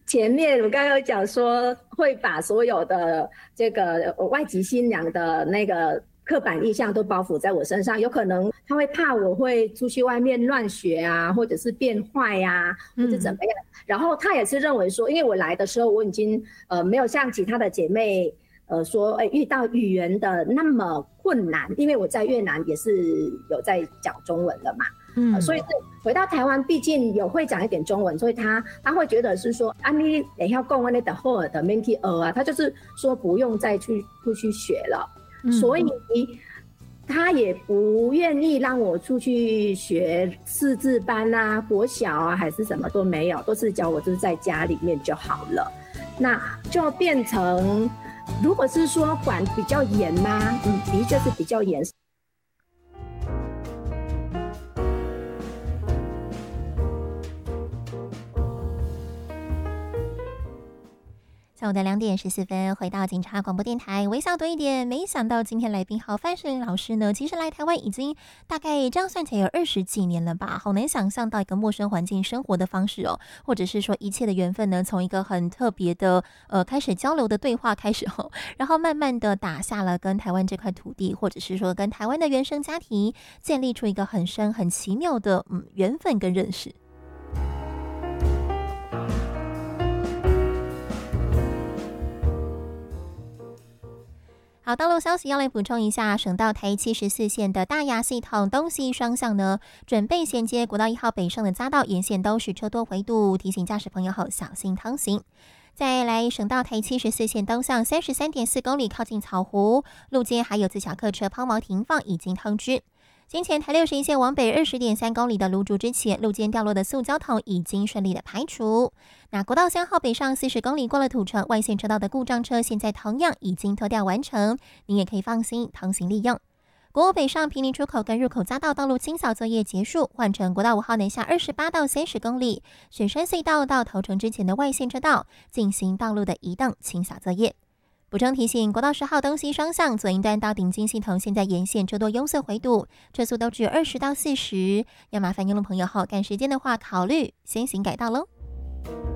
前面我刚刚有讲说会把所有的这个外籍新娘的那个刻板印象都包袱在我身上，有可能他会怕我会出去外面乱学啊，或者是变坏啊，或者怎么样。然后他也是认为说，因为我来的时候我已经没有像其他的姐妹说遇到语言的那么困难，因为我在越南也是有在讲中文的嘛。所以是回到台湾，毕竟有会讲一点中文，所以他会觉得是说啊，你也要讲那的后的 m e n t 啊，他就是说不用再去学了，所以他也不愿意让我出去学识字班啊、国小啊，还是什么都没有，都是教我就是在家里面就好了。那就变成，如果是说管比较严吗？的确是比较严。 下午的2:14，回到警察广播电台，微笑多一点。没想到今天来宾范世林老师呢，其实来台湾已经大概这样算起来有20几年了吧，好难想象到一个陌生环境生活的方式哦，或者是说一切的缘分呢，从一个很特别的开始交流的对话开始哦，然后慢慢的打下了跟台湾这块土地，或者是说跟台湾的原生家庭建立出一个很深很奇妙的缘分跟认识。好，道路消息要来补充一下，省道台74线的大雅系统东西双向呢，准备衔接国道1号北上的匝道，沿线都是车多回堵，提醒驾驶朋友后小心通行。再来，省道台74线东向33.4公里，靠近草湖路肩还有自小客车抛锚停放，已经通知。先前台61线往北20.3公里的芦竹之前路肩掉落的塑胶桶已经顺利的排除。那国道3号北上40公里过了土城外线车道的故障车，现在同样已经拖吊完成，您也可以放心通行利用。国五北上坪林出口跟入口匝道道路清扫作业结束，换成国道5号南下28到30公里，雪山隧道到头城之前的外线车道进行道路的移动清扫作业。补充提醒，国道10号东西双向左营段到顶金系统现在沿线车多拥塞回堵，车速都只有20到40，要麻烦用路朋友后赶时间的话，考虑先行改道喽。